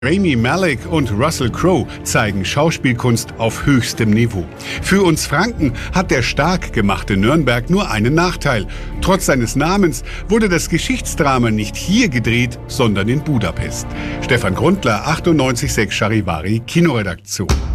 Rami Malek und Russell Crowe zeigen Schauspielkunst auf höchstem Niveau. Für uns Franken hat der stark gemachte Nürnberg nur einen Nachteil. Trotz seines Namens wurde das Geschichtsdrama nicht hier gedreht, sondern in Budapest. Stefan Grundler, 98.6 Charivari, Kinoredaktion.